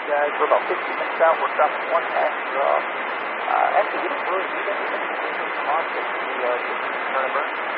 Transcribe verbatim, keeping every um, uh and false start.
guys. We're about fifteen minutes out. We're dropping one passenger off. Uh, actually, we didn't really need anything. We didn't come off. Just the uh, turn and burn.